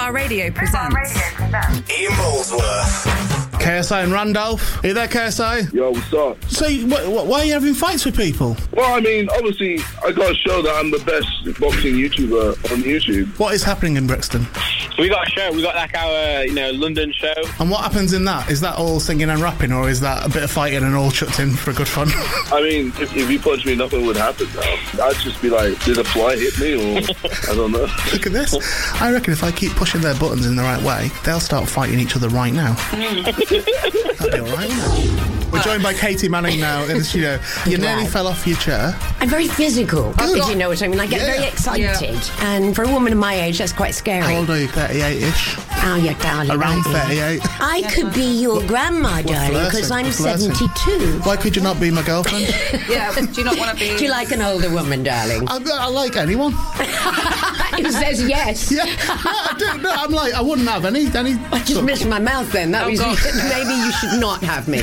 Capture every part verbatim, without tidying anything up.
Fubar Radio presents Ian Molesworth. K S I and Randolph. Are you there, K S I? Yo, what's up? So, you, wh- wh- why are you having fights with people? Well, I mean, obviously, I got to show that I'm the best boxing YouTuber on YouTube. What is happening in Brixton? We got a show. We got like our, you know, London show. And what happens in that? Is that all singing and rapping, or is that a bit of fighting and all chucked in for good fun? I mean, if, if you punch me, nothing would happen now. I'd just be like, did a fly hit me, or I don't know. Look at this. I reckon if I keep pushing their buttons in the right way, they'll start fighting each other right now. That'd be all right, wouldn't it? We're joined by Katie Manning now in the studio. You nearly fell off your chair. I'm very physical, Good. if you know what I mean. I get Yeah. very excited. And for a woman of my age, that's quite scary. How old are you? thirty-eight-ish? Oh, you darling. Around baby. thirty-eight. I could be your grandma, darling, because flirting, I'm we're flirting. seventy-two. Why could you not be my girlfriend? Yeah, do you not want to be... Do you like an older woman, darling? I, I like anyone. Who says yes? Yeah. No, I do. No, I'm like, I wouldn't have any... any I just missed my mouth then. That Oh, was God. maybe you should not have me.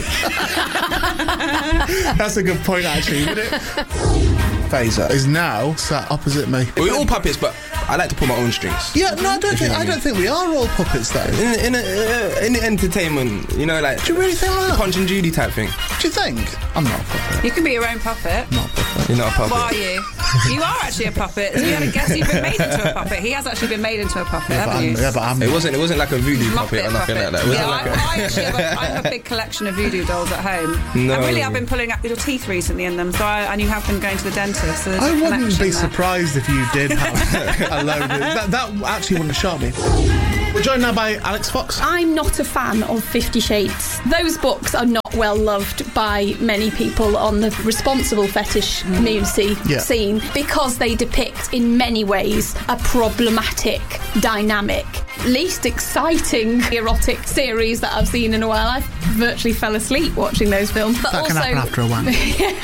That's a good point, actually, isn't it? Phaser is now sat opposite me. We're all puppets, but I like to pull my own strings. Yeah, no, I don't If you think know what I I don't mean. think we are all puppets, though. Do In, in, uh, in the entertainment, you know, like you really think that? Punch and Judy type thing. Do you think? I'm not a puppet. You can be your own puppet. Not a puppet. You're not a puppet. What are you? You are actually a puppet. You had a guess you've been made into a puppet. He has actually been made into a puppet, Yeah, but haven't I'm, you? yeah, but I'm It wasn't. It wasn't like a voodoo puppet Muppet or nothing puppet. like that. It wasn't Yeah, like I, a. I actually have a, I have a big collection of voodoo dolls at home. No. And really, I've been pulling up your teeth recently in them, so I, and you have been going to the dentist. So there's I a wouldn't connection be there. surprised if you did have a load of... That, that actually wouldn't have shocked me. We're joined now by Alex Fox. I'm not a fan of Fifty Shades. Those books are not well loved by many people on the responsible fetish community Yeah. scene because they depict in many ways a problematic dynamic. Least exciting erotic series that I've seen in a while. I virtually fell asleep watching those films. But That also, can happen after a wank.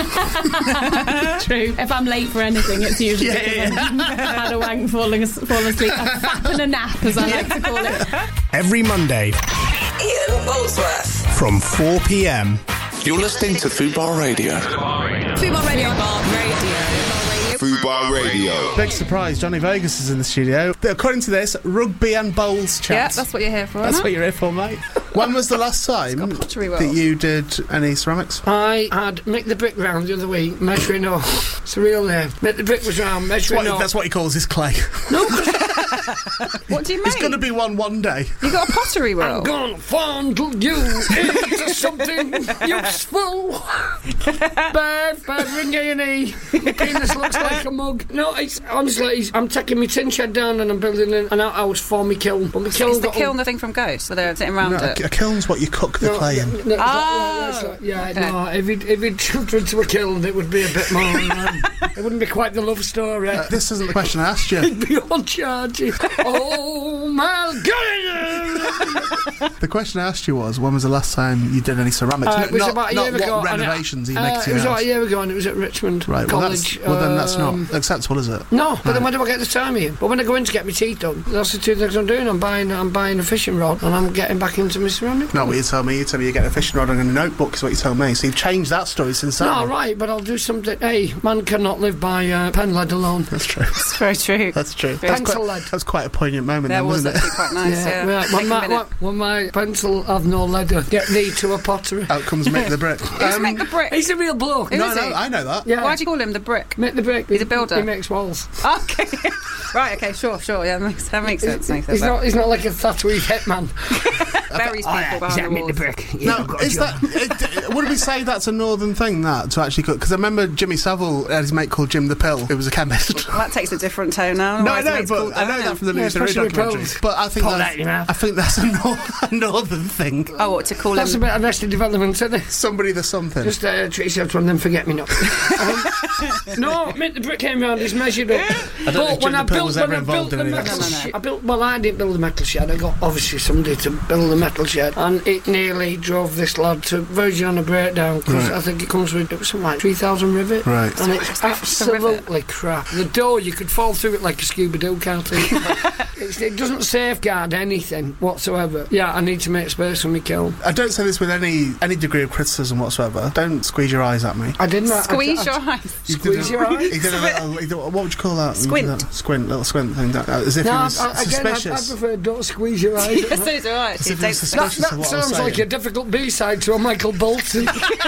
True. If I'm late for anything, it's usually Yeah, because yeah. I've had a wank falling, as- falling asleep. A fap and a nap, as I like to call it. Every Monday Ian Molesworth. from four p.m. You're listening to Fubar Radio. Fubar Radio. Fubar Radio. Fubar Radio. Big surprise, Johnny Vegas is in the studio. According to this, rugby and bowls chat. Yeah, that's what you're here for. That's isn't what it? you're here for, mate. When was the last time got pottery world. that you did any ceramics? I had Mick the Brick round the other week, measuring off. It's a real name. Mick the Brick was round, measuring What, off. that's what he calls his clay. What do you It's mean? going to be one one day. You got a pottery I'm world. gonna fondle you into something useful. Bad, bad ring A and E. Penis looks like a mug. No, it's honestly, it's, I'm taking my tin shed down and I'm building an, an outhouse for me kiln. But my kiln Is the got kiln the thing from Ghost where they're sitting around No, it? a, a kiln's what you cook the No, clay yeah, in. no, exactly, Oh, that's right, yeah, okay. no, if he'd, if he'd chucked her into a kiln, it would be a bit more, um, it wouldn't be quite the love story. Uh, this isn't the question I asked you. It'd be on charges. Oh my God! The question I asked you was, when was the last time you did any ceramics? Uh, N- it was not about a not year what ago. and it- renovations you uh, make to It your was about house. a year ago and it was at Richmond Right, well, College. that's, well then that's um, not acceptable, is it? No, but then Right. when do I get the time in? But when I go in to get my teeth done, that's the two things I'm doing. I'm buying I'm buying a fishing rod and I'm getting back into my ceramic. Not what you told me. You told me you get a fishing rod and a notebook is what you told me. So you've changed that story since then. No, right, but I'll do something. Hey, man cannot live by uh, pen lead alone. That's true. It's very true. That's true. That's Pencil quite, lead. that's quite a poignant moment, There then, was wasn't actually it? quite nice, yeah. yeah. Take When, a my, minute. when my pencil have no leather, get thee to a pottery. Out comes Mick the Brick. Who's Mick the Brick? He's a real bloke. Who no, is no, he? I know that. Yeah. Why do you call him the Brick? Mick the Brick. He's a builder. He makes walls. Okay. Right, okay, sure, sure. Yeah, that makes, that makes sense. Makes sense. He's not. He's not like a tattooed hitman. Buries people behind the walls. Brick. No, is that? It, would we say that's a northern thing that to actually cook? Because I remember Jimmy Savile had his mate called Jim the Pill, who was a chemist. Well, that takes a different tone now. No, Why I is the know, mate's but called I know that? that from the Yeah, News Theory especially with documentary. pills. But I think Pop that that's, in your mouth. I think that's a, nor- a northern thing. Oh, what to call That's a him? bit of Arrested Development, isn't it? Somebody the something. Just uh, treat yourself to one of them forget me not. um, no, Mick the Brick came round. He's measured up. I don't think Jim the Pill was ever when I involved built in the any of metal this. No, no, no. shed, I built. Well, I didn't build the metal shed. I got obviously somebody to build the metal shed, and it nearly drove this lad to verging on a breakdown because Right. I think it comes with it was something like three thousand rivet, Right. and it's absolutely crap. The door, you could fall through it like a scuba doo, can't it? It's, it doesn't safeguard anything whatsoever. Yeah, I need to make space for me kiln. I don't say this with any any degree of criticism whatsoever. Don't squeeze your eyes at me. I didn't. Squeeze I, your I, eyes. You Squeeze did a- your eyes? he did a little, he did, what would you call that? Squint. You did that Squint, little squint thing. That, as if No, he I, was I, again, I, I suspicious. prefer don't squeeze your eyes. Yes, so do I. As Actually. if he was Don't- suspicious That, of that what I was sounds saying. like a difficult B-side to a Michael Bolton.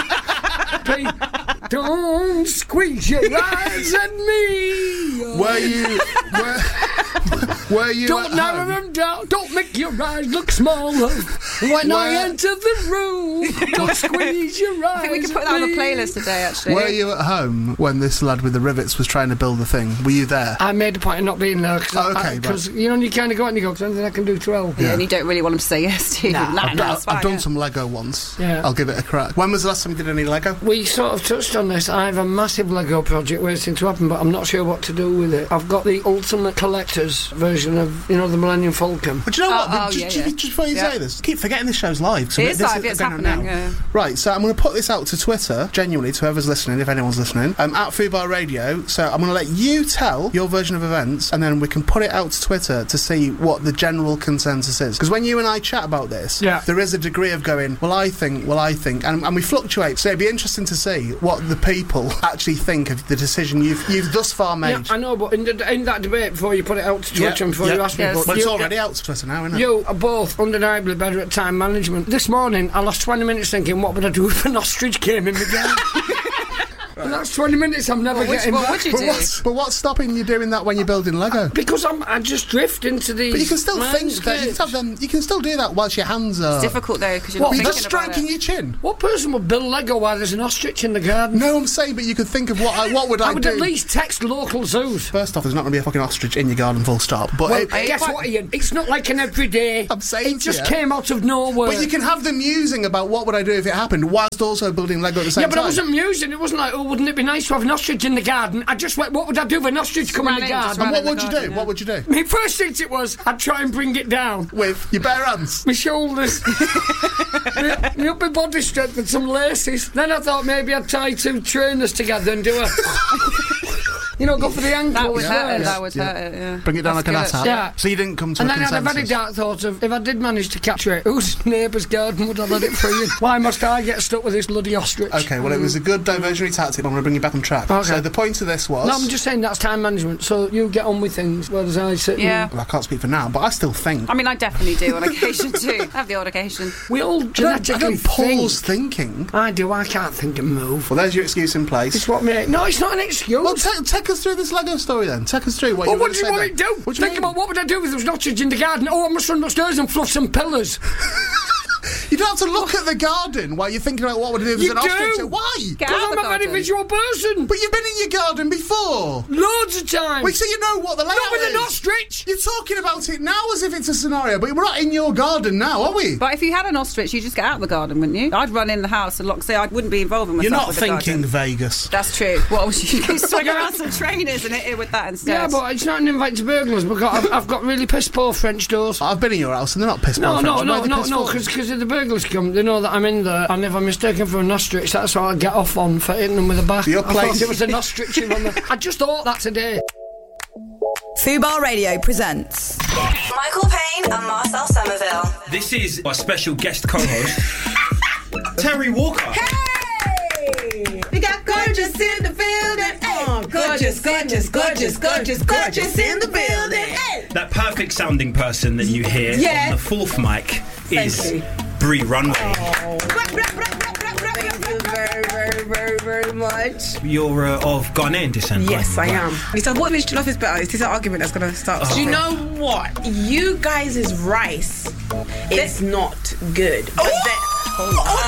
Pete, don't squeeze your eyes at me. Were you... Were, were you Don't at narrow home? them down. Don't make your eyes look smaller. When I Where- enter the room, don't squeeze your eyes. I think we could put at that on the me. playlist today, actually. Were you at home when this lad with the rivets was trying to build the thing? Were you there? I made a point of not being there because Oh, okay, because you know you kind of go out and you go, "There's anything I can do to help." Yeah, and you don't really want him to say yes to you. Nah. No, I've, no, done- it's fine, I've done yeah. some Lego once. Yeah. I'll give it a crack. When was the last time you did any Lego? We sort of touched on this. I have a massive Lego project waiting to happen, but I'm not sure what to do with it. I've got the Ultimate Collector's version of, you know, the Millennium Falcon. But do you know Oh, what? oh, just, yeah, just, yeah. just before you Yeah. say this, keep forgetting this show's live. So It is this live, it's going on happening, now. yeah. Right, so I'm going to put this out to Twitter, genuinely, to whoever's listening, if anyone's listening, um, at Fubar Radio. So I'm going to let you tell your version of events, and then we can put it out to Twitter to see what the general consensus is. Because when you and I chat about this, Yeah. there is a degree of going, well, I think, well, I think, and, and we fluctuate. So it'd be interesting to see what the people actually think of the decision you've you've thus far made. Yeah, I know, but in, the, in that debate, before you put it out to Twitter and before yeah. you ask me, Yes. but Well, it's you, already out to Twitter now, isn't it? you are both undeniably better at time management. This morning, I lost twenty minutes thinking, what would I do if an ostrich came in my garden? And that's twenty minutes I'm never Well, which- getting what back. would you But do? what's, but what's stopping you doing that when you're building Lego? Because I'm, I just drift into these. But you can still think that you landscapes. can, have them, you can still do that whilst your hands are. It's difficult, though, because you're What, not You're thinking just about striking it. your chin. What person would build Lego while there's an ostrich in the garden? No, I'm saying, but you could think of what I, what would I, I would do. at least text local zoos. First off, there's not going to be a fucking ostrich in your garden, full stop. But Well, it, I- guess quite- what, Ian? It's not like an everyday. I'm saying it just to you. came out of nowhere. but you can have them musing about what would I do if it happened, whilst also building Lego at the same yeah, but time. I wasn't musing. It wasn't like, oh, wouldn't it be nice to have an ostrich in the garden? I just went, what would I do if an ostrich come in ran the in, just garden? And ran what in the would you garden, do? yeah. What would you do? My first instinct was, I'd try and bring it down. With your bare hands. My shoulders, my, my upper body strength and some laces. Then I thought maybe I'd tie two trainers together and do a, you know, go for the ankles. That would as hurt well. it, that would Yeah. hurt it, yeah. Bring it down That's like an good, ass hat. actually. Yeah. So you didn't come to And a then I had a very consensus. dark thought of, if I did manage to capture it, whose neighbour's garden would I let it free in? Why must I get stuck with this bloody ostrich? Okay, well, it was a good diversionary tactic, but I'm going to bring you back on track. Okay. So the point of this was... No, I'm just saying that's time management, so you get on with things, whereas I sit Yeah. and... Well, I can't speak for now, but I still think... I mean, I definitely do on occasion, too. I have the odd occasion. We all I don't, I genetically don't pause think. thinking. I do, I can't think and move. Well, there's your excuse in place. It's what me... No, it's not an excuse. Well, ta- take us through this Lego story then. Take us through what Well, you what were do you gonna want say me to then. do? What do you Think mean? about what would I do if there was an ostrich in the garden? Oh, I must run upstairs and fluff some pillars. You don't have to look at the garden while you're thinking about what would I do if You there's an ostrich. do. Why? Get Because out I'm the a very garden. visual person. But you've been in your garden before. Loads of times. Wait, so you know what the layout Not with is? an ostrich. You're talking about it now as if it's a scenario, but we're not in your garden now, are we? But if you had an ostrich, you'd just get out of the garden, wouldn't you? I'd run in the house and lock, say I wouldn't be involving myself You're not with the thinking garden. Vegas. That's true. What was you could swing around some trainers and hit it with that instead? Yeah, but it's not an invite to burglars because I've, I've got really piss poor French doors. I've been in your house and they're not piss No, poor no, French. no, Why are they no, piss no, poor? because if the burglars come, they know that I'm in there, and if I'm mistaken for an ostrich, that's what I get off on for hitting them with a bat. Your I place- thought it was an ostrich in on the... I just thought that today. Fubar Radio presents Michael Payne and Marcel Somerville. This is our special guest co-host, Terry Walker. Hey! We got gorgeous in the building. Hey! Gorgeous, gorgeous, gorgeous, gorgeous, gorgeous in the building. Hey! That perfect sounding person that you hear Yeah. on the fourth mic is you. Bree Runway. Oh. Thank you very, very, very, very much. You're uh, of Ghanaian descent. Yes, I right? am. So what makes jollof is better? Is this an argument that's going to start? Oh. Do you know what? You guys' rice is not good. But then-